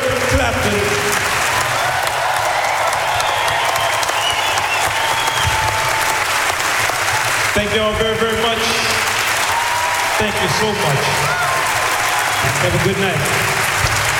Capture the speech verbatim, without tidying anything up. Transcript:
Clapton. Thank you all very, very much. Thank you so much. Have a good night.